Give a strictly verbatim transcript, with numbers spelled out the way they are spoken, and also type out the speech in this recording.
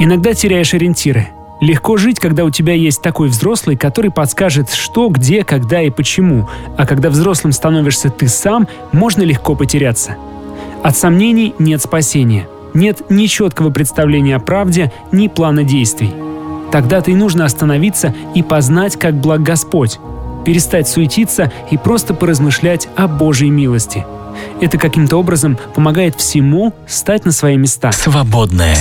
Иногда теряешь ориентиры. Легко жить, когда у тебя есть такой взрослый, который подскажет, что, где, когда и почему. А когда взрослым становишься ты сам, можно легко потеряться. От сомнений нет спасения. Нет ни четкого представления о правде, ни плана действий. Тогда-то и нужно остановиться и познать, как благ Господь. Перестать суетиться и просто поразмышлять о Божьей милости. Это каким-то образом помогает всему стать на свои места. Свободное